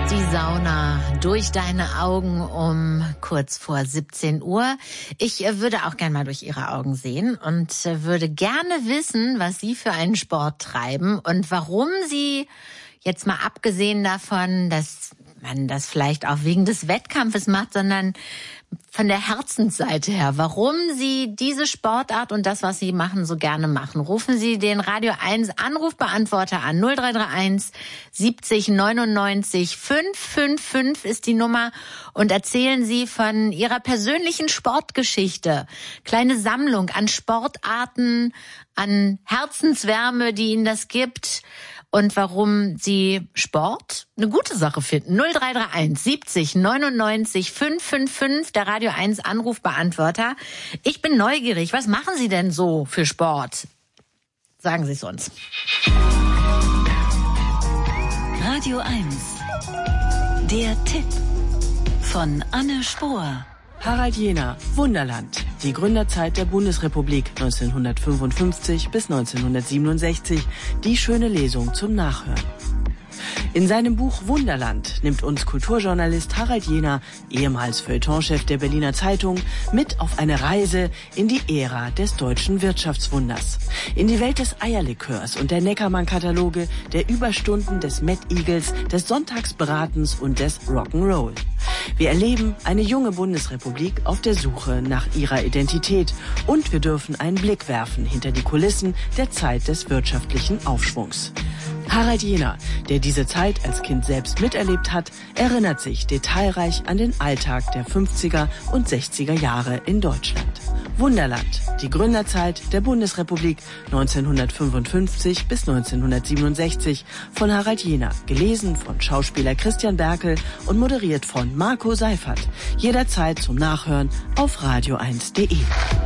Die Sauna durch deine Augen um kurz vor 17 Uhr. Ich würde auch gerne mal durch Ihre Augen sehen und würde gerne wissen, was Sie für einen Sport treiben und warum Sie, jetzt mal abgesehen davon, dass man das vielleicht auch wegen des Wettkampfes macht, sondern von der Herzensseite her, warum Sie diese Sportart und das, was Sie machen, so gerne machen. Rufen Sie den Radio 1 Anrufbeantworter an. 0331 70 99 555 ist die Nummer und erzählen Sie von Ihrer persönlichen Sportgeschichte. Kleine Sammlung an Sportarten, an Herzenswärme, die Ihnen das gibt. Und warum Sie Sport eine gute Sache finden. 0331 70 99 555, der Radio 1 Anrufbeantworter. Ich bin neugierig. Was machen Sie denn so für Sport? Sagen Sie es uns. Radio 1. Der Tipp von Anne Spohr. Harald Jena, Wunderland. Die Gründerzeit der Bundesrepublik 1955 bis 1967. Die schöne Lesung zum Nachhören. In seinem Buch Wunderland nimmt uns Kulturjournalist Harald Jena, ehemals Feuilletonchef der Berliner Zeitung, mit auf eine Reise in die Ära des deutschen Wirtschaftswunders. In die Welt des Eierlikörs und der Neckermann-Kataloge, der Überstunden des Mad Eagles, des Sonntagsberatens und des Rock'n'Roll. Wir erleben eine junge Bundesrepublik auf der Suche nach ihrer Identität und wir dürfen einen Blick werfen hinter die Kulissen der Zeit des wirtschaftlichen Aufschwungs. Harald Jena, der diese Zeit als Kind selbst miterlebt hat, erinnert sich detailreich an den Alltag der 50er und 60er Jahre in Deutschland. Wunderland, die Gründerzeit der Bundesrepublik 1955 bis 1967 von Harald Jena, gelesen von Schauspieler Christian Berkel und moderiert von Marco Seifert. Jederzeit zum Nachhören auf radio1.de.